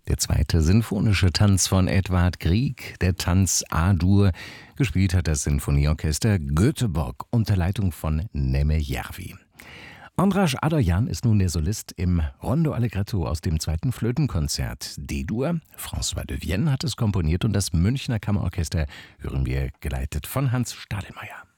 Der zweite sinfonische Tanz von Edvard Grieg, der Tanz A-Dur. Gespielt hat das Sinfonieorchester Göteborg unter Leitung von Neme Järvi. Andras Adoyan ist nun der Solist im Rondo Allegretto aus dem zweiten Flötenkonzert D-Dur. François de Vienne hat es komponiert und das Münchner Kammerorchester hören wir geleitet von Hans Stadelmeier.